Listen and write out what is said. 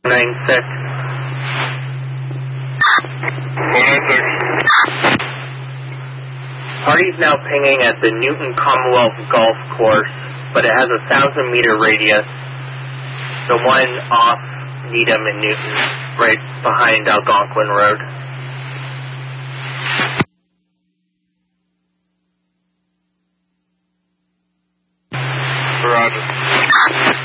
96. 496. Party's now pinging at the Newton Commonwealth Golf Course, but it has a 1,000-meter radius. The one off Needham and Newton, right behind Algonquin Road. Roger.